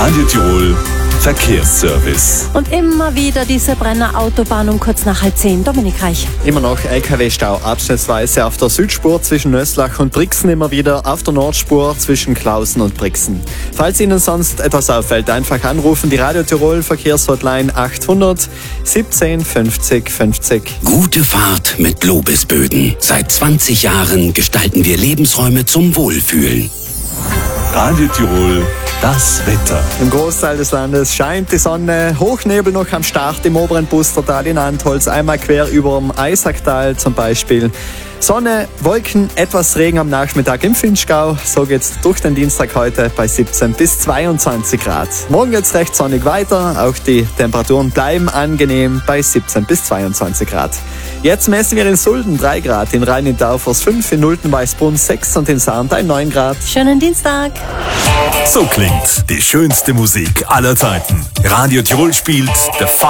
Radio Tirol Verkehrsservice. Und immer wieder diese Brenner-Autobahn um kurz nach 9:30. Dominik Reich. Immer noch LKW-Stau abschnittsweise auf der Südspur zwischen Nöslach und Brixen, immer wieder auf der Nordspur zwischen Klausen und Brixen. Falls Ihnen sonst etwas auffällt, einfach anrufen, die Radio Tirol Verkehrshotline 800 17 50 50. Gute Fahrt mit Lobesböden. Seit 20 Jahren gestalten wir Lebensräume zum Wohlfühlen. Radio Tirol, das Wetter. Im Großteil des Landes scheint die Sonne, Hochnebel noch am Start im oberen Bustertal in Antholz, einmal quer über dem Eisacktal zum Beispiel. Sonne, Wolken, etwas Regen am Nachmittag im Vinschgau. So geht's durch den Dienstag heute bei 17 bis 22 Grad. Morgen geht's recht sonnig weiter. Auch die Temperaturen bleiben angenehm bei 17 bis 22 Grad. Jetzt messen wir in Sulden 3 Grad, in Rhein-in-Taufers 5, in Nulten-Weißbrunn 6 und in Sarntal 9 Grad. Schönen Dienstag. So klingt die schönste Musik aller Zeiten. Radio Tirol spielt The